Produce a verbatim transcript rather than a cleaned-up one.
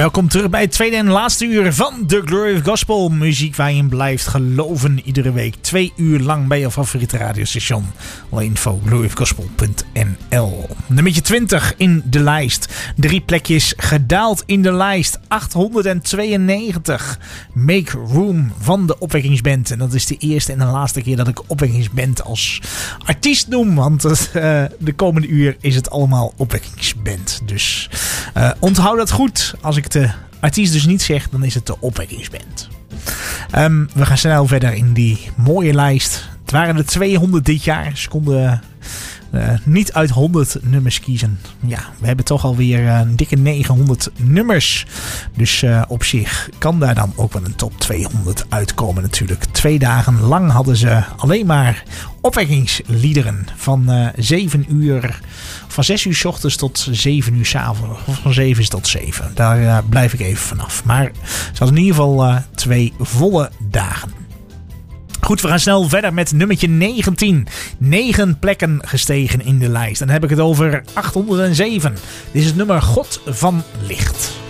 Welkom terug bij het tweede en laatste uur van The Glory of Gospel. Muziek waar je in blijft geloven iedere week. Twee uur lang bij je favoriete radiostation. Alle info glory of gospel punt n l. Nummertje twintig in de lijst. Drie plekjes gedaald in de lijst. achthonderdtweeënnegentig. Make Room van de Opwekkingsband. En dat is de eerste en de laatste keer dat ik Opwekkingsband als artiest noem. Want uh, de komende uur is het allemaal Opwekkingsband. Dus uh, onthoud dat goed. Als ik de artiest dus niet zeg, dan is het de Opwekkingsband. Um, we gaan snel verder in die mooie lijst. Het waren er tweehonderd dit jaar. Ze konden uh, niet uit honderd nummers kiezen. Ja, we hebben toch alweer een dikke negenhonderd nummers. Dus uh, op zich kan daar dan ook wel een top tweehonderd uitkomen natuurlijk. Twee dagen lang hadden ze alleen maar opwekkingsliederen. Van uh, zeven uur... Van zes uur 's ochtends tot zeven uur 's avonds. Of van zeven tot zeven. Daar uh, blijf ik even vanaf. Maar ze hadden in ieder geval uh, twee volle dagen. Goed, we gaan snel verder met nummertje negentien. Negen plekken gestegen in de lijst. En dan heb ik het over achthonderdzeven. Dit is het nummer God van Licht.